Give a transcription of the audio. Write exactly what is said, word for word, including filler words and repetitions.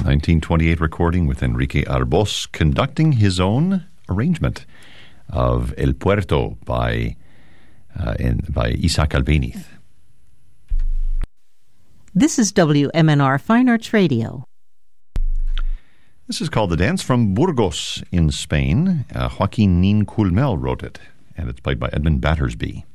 nineteen twenty-eight recording with Enrique Arbós conducting his own arrangement of El Puerto by uh, in, by Isaac Albéniz. This is W M N R Fine Arts Radio. This is called The Dance from Burgos in Spain. Uh, Joaquin Nin Culmel wrote it, and it's played by Edmund Battersby.